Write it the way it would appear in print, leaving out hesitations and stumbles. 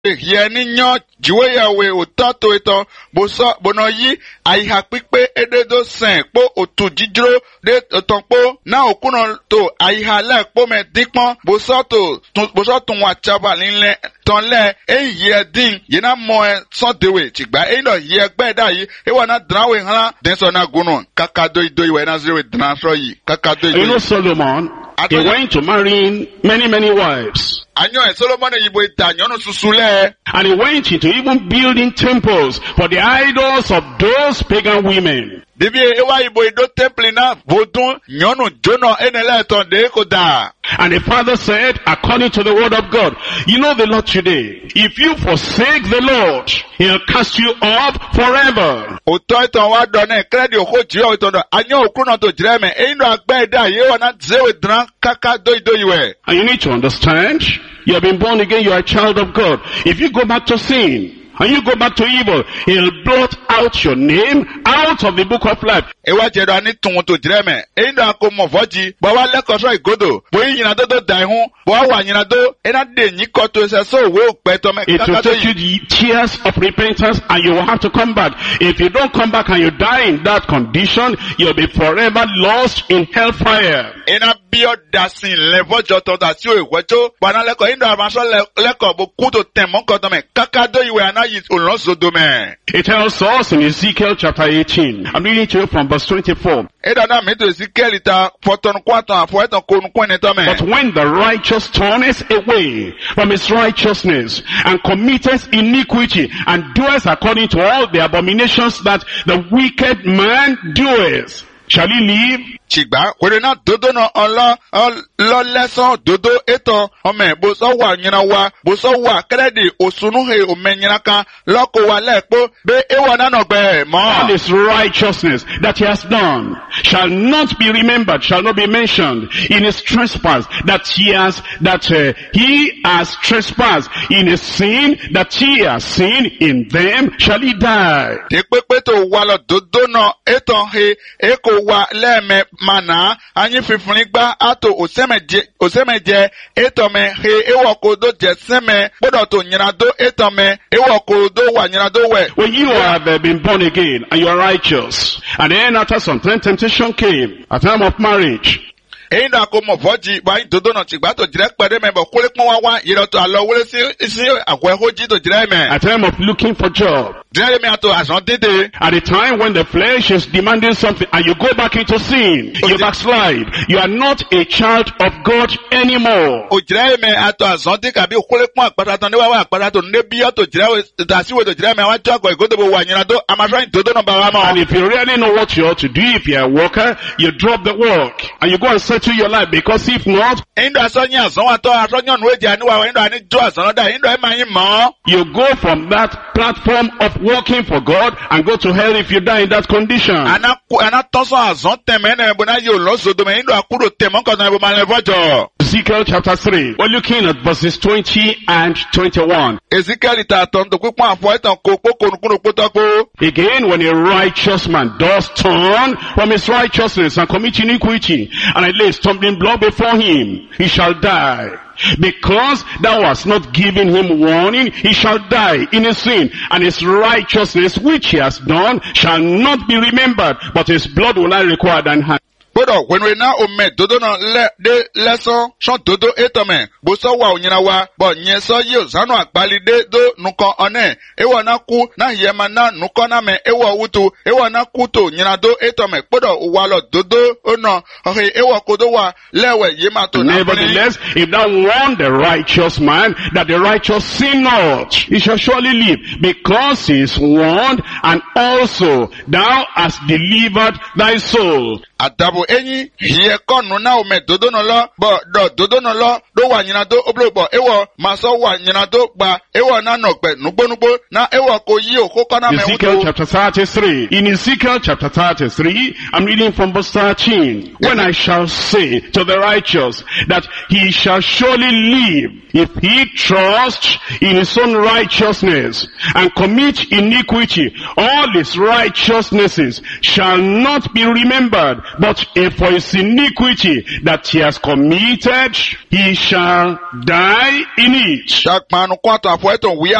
Here ni nyo jiwe yawe otato eto bono yi aiha pipe ededo sen po otu jijro de otonpo na okuno to aiha le po me dikpon boso tun wa chaba nle tonle ye din ye na mo son dewe tigba no ye gbe da yi e wa na drawe han den so na gunu kakado ido iwe na zero dran so yi kakado ido. You know Solomon, he went to marry many wives. Solomon And he went into even building temples for the idols of those pagan women. And the father said, according to the word of God, you know the Lord today, if you forsake the Lord, he'll cast you off forever. And you need to understand, you have been born again, you are a child of God. If you go back to sin, and you go back to evil, he'll blot out your name out of the book of life. It will take you the tears of repentance and you will have to come back. If you don't come back and you die in that condition, you'll be forever lost in hellfire. It tells us in Ezekiel chapter 18. I'm reading to you from verse 24. But when the righteous turneth away from his righteousness and committeth iniquity and doeth according to all the abominations that the wicked man doeth, shall he live? Chigba, na dodo no lo lesson dodo eto ome boso wa nyina wa boso wa kredi osunu he omenyaka loko wa lepo be ewa na no gbe mo. All his righteousness that he has done shall not be remembered, shall not be mentioned in his trespass that he has trespassed, in his sin that he has sinned, in them shall he die. Tekpepe to wa lo dodo no eto he eko wa leme mana anyi fifunigba ato osemeje etome he ewokodo jeseme bodo nyinado etome ewokodo wa nyinado we. When you have been born again and you are righteous, and then after some time temptation came, a time of marriage, a time of looking for job, at a time when the flesh is demanding something and you go back into sin, you backslide, you are not a child of God anymore. And if you really know what you ought to do, if you are a worker, you drop the work and you go and settle your life, because if not, you go from that platform of working for God and go to hell if you die in that condition. Ezekiel chapter 3. We're looking at verses 20 and 21. Again, when a righteous man does turn from his righteousness and commit iniquity, and I lay stumbling block before him, he shall die. Because thou hast not given him warning, he shall die in his sin, and his righteousness which he has done shall not be remembered, but his blood will I require thine hand. When we now omit dodo no de lesson shon dodo etome boso wa onyina wa bo nyeso yi zanu agbali de do nuko one ewo na ku na yema na nuko na me ewo wutu ewo na ku to nyina do etome podo wa lo dodo ono ohe ewo kodo wa lewe yema to na. Nevertheless, if thou warn the righteous man that the righteous sin not, he shall surely live, because he is warned, and also thou hast delivered thy soul. Adabo enyi hiye konu na ome dodo no lo bo dodo no lo do wa nyina do oblobo ewo maso wa nyina do gba ewo na no gbe nugbonugbo na ewo ko yi okoko na me. Ezekiel chapter 33. In Ezekiel chapter 33, I'm reading from verse 13. When I shall say to the righteous that he shall surely live, if he trust in his own righteousness and commit iniquity, all his righteousnesses shall not be remembered, But if for his iniquity that he has committed, he shall die in it. Shakmanu kwata fweto